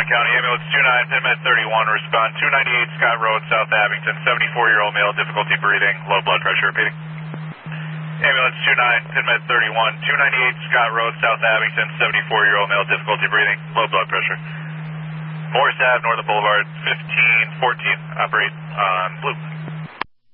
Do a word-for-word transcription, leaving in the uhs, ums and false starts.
County, ambulance two nine, pin med thirty-one, respond two ninety-eight Scott Road, South Abington, seventy-four-year-old male, difficulty breathing, low blood pressure, repeating. Ambulance two nine, pin med thirty-one, two ninety-eight Scott Road, South Abington, seventy-four-year-old male, difficulty breathing, low blood pressure. Morris Ave, Northern Boulevard, fifteen fourteen, operate on blue.